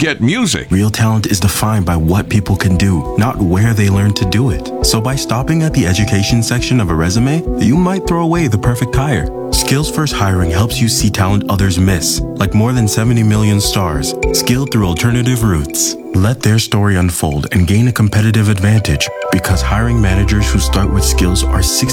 get music. Real talent is defined by what people can do, not where they learn to do it. So by stopping at the education section of a resume, you might throw away the perfect hire. Skills First Hiring helps you see talent others miss, like more than 70 million stars, skilled through alternative routes. Let their story unfold and gain a competitive advantage, because hiring managers who start with skills are